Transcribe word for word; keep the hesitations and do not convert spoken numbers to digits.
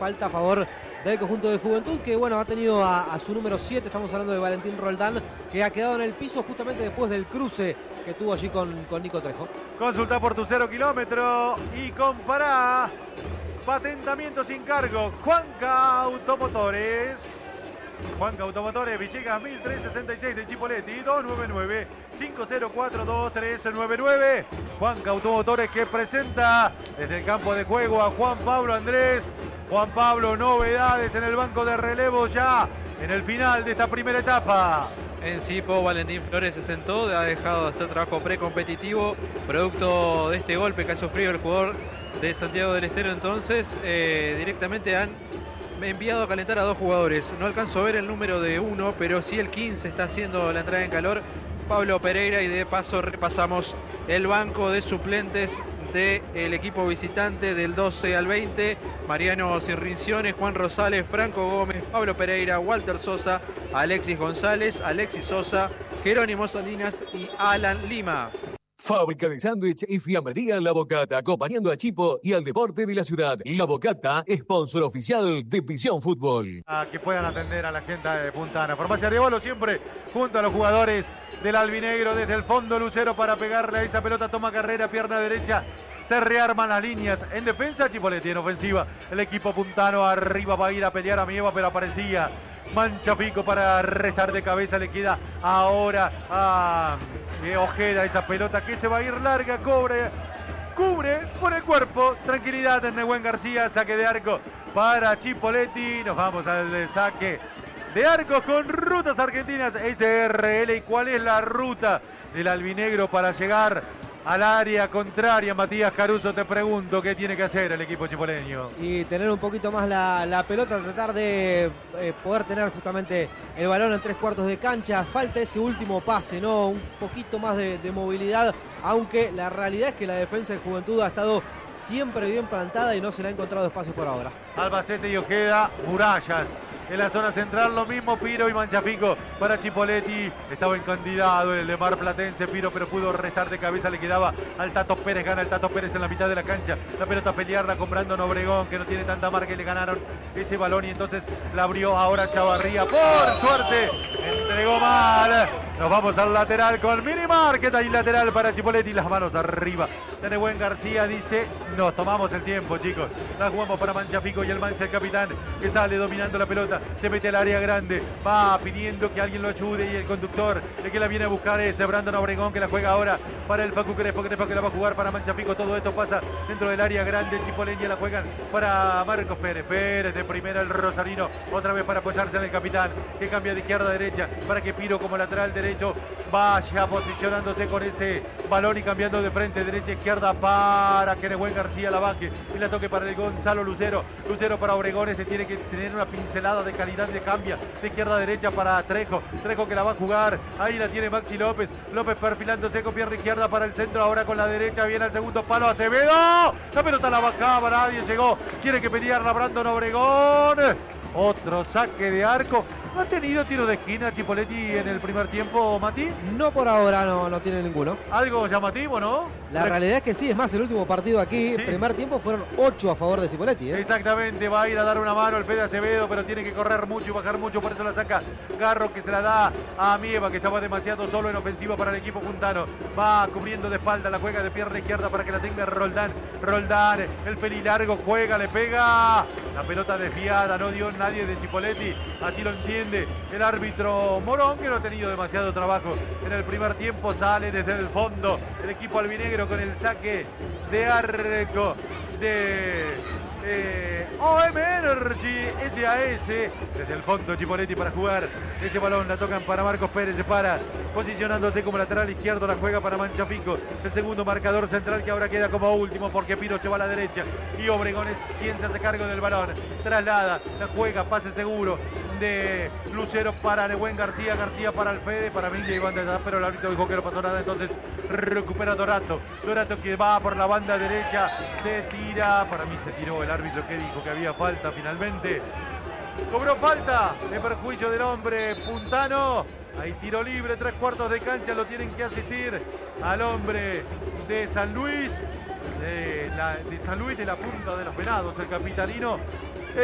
falta a favor del conjunto de Juventud, que bueno, ha tenido a, a su número siete, estamos hablando de Valentín Roldán, que ha quedado en el piso justamente después del cruce que tuvo allí con, con Nico Trejo. Consulta por tu cero kilómetro y compará. Patentamiento sin cargo, Juanca Automotores. Juanca Automotores, Villegas mil trescientos sesenta y seis de Chipoleti, dos nueve nueve, cinco cero cuatro, dos tres nueve nueve. Juanca Automotores, que presenta desde el campo de juego a Juan Pablo Andrés. Juan Pablo, novedades en el banco de relevo ya en el final de esta primera etapa. En Cipo, Valentín Flores se sentó, ha dejado de hacer trabajo precompetitivo, producto de este golpe que ha sufrido el jugador de Santiago del Estero. Entonces, eh, directamente han enviado a calentar a dos jugadores. No alcanzo a ver el número de uno, pero sí el quince está haciendo la entrada en calor, Pablo Pereira, y de paso repasamos el banco de suplentes del equipo visitante del doce al veinte. Mariano Cirrinciones, Juan Rosales, Franco Gómez, Pablo Pereira, Walter Sosa, Alexis González, Alexis Sosa, Jerónimo Salinas y Alan Lima. Fábrica de sándwich y fiambrería La Bocata, acompañando a Chipo y al deporte de la ciudad. La Bocata, sponsor oficial de Visión Fútbol. A que puedan atender a la gente de Puntana. Farmacia Arevalo siempre junto a los jugadores del albinegro. Desde el fondo Lucero para pegarle a esa pelota, toma carrera, pierna derecha. Se rearman las líneas en defensa, Chipoleti en ofensiva. El equipo puntano arriba va a ir a pelear a Mieva, pero aparecía Manchafico para restar de cabeza. Le queda ahora a Ojeda esa pelota que se va a ir larga, cobre, cubre por el cuerpo. Tranquilidad en Nehuen García, saque de arco para Chipoleti. Nos vamos al saque de arco con Rutas Argentinas S R L. ¿Y cuál es la ruta del albinegro para llegar al área contraria? Matías Caruso, te pregunto, ¿qué tiene que hacer el equipo chipoleño? Y tener un poquito más la, la pelota, tratar de eh, poder tener justamente el balón en tres cuartos de cancha. Falta ese último pase, ¿no? Un poquito más de, de movilidad, aunque la realidad es que la defensa de Juventud ha estado siempre bien plantada y no se le ha encontrado espacio por ahora. Albacete y Ojeda, murallas. En la zona central lo mismo Piro y Manchafico para Chipoleti. Estaba encandidado el de Mar Platense Piro, pero pudo restar de cabeza. Le quedaba al Tato Pérez. Gana el Tato Pérez en la mitad de la cancha. La pelota a pelearla con Brandon Obregón, que no tiene tanta marca, y le ganaron ese balón. Y entonces la abrió ahora Chavarría. Por suerte entregó mal. Nos vamos al lateral con Mini Market. Ahí lateral para Chipoleti. Las manos arriba. Nehuen García dice: nos tomamos el tiempo, chicos. La jugamos para Manchafico y el Mancha, el capitán, que sale dominando la pelota. Se mete al área grande, va pidiendo que alguien lo ayude, y el conductor, el que la viene a buscar es Brandon Obregón, que la juega ahora para el Facu Crespo, Crespo que la va a jugar para Manchafico. Todo esto pasa dentro del área grande. El Chipoleña la juegan para Marcos Pérez. Pérez de primera, el rosarino, otra vez para apoyarse en el capitán, que cambia de izquierda a derecha para que Piro, como lateral derecho, vaya posicionándose con ese balón y cambiando de frente, derecha a izquierda, para que Nehuen García la baje y la toque para el Gonzalo Lucero. Lucero para Obregón. Este tiene que tener una pincelada de calidad, de cambia de izquierda a derecha para Trejo. Trejo que la va a jugar. Ahí la tiene Maxi López. López perfilándose con pierna izquierda para el centro. Ahora con la derecha viene al segundo palo Acevedo. La pelota la bajaba, nadie llegó. Quiere que pelearla Brandon Obregón. Otro saque de arco. ¿No ha tenido tiro de esquina Chipoleti en el primer tiempo, Mati? No, por ahora no, no tiene ninguno. Algo llamativo, ¿no? La realidad es que sí, es más, el último partido aquí, sí, primer tiempo fueron ocho a favor de Chipoleti, ¿eh? Exactamente, va a ir a dar una mano el Fede Acevedo, pero tiene que correr mucho y bajar mucho, por eso la saca Garro, que se la da a Mieva, que estaba demasiado solo en ofensiva para el equipo puntano. Va cubriendo de espalda, la juega de pierna izquierda para que la tenga Roldán. Roldán, el pelilargo, juega, le pega. La pelota desviada, no dio nadie de Chipoleti, así lo entiende el árbitro Morón, que no ha tenido demasiado trabajo en el primer tiempo. Sale desde el fondo el equipo albinegro con el saque de arco de eh, O M Energy S A S. Desde el fondo Chipoleti para jugar ese balón, la tocan para Marcos Pérez, se para posicionándose como lateral izquierdo, la juega para Manchafico, el segundo marcador central, que ahora queda como último porque Piro se va a la derecha y Obregón es quien se hace cargo del balón. Traslada, la juega, pase seguro de Lucero para Nehuen García, García para el Fede, para Milla y banda, pero el árbitro dijo que no pasó nada, entonces recupera Dorato. Dorato que va por la banda derecha, se tira, para mí se tiró el árbitro, que dijo que había falta finalmente. Cobró falta en perjuicio del hombre puntano. Hay tiro libre, tres cuartos de cancha, lo tienen que asistir al hombre de San Luis, de, la, de San Luis de la Punta de los Venados, el capitalino.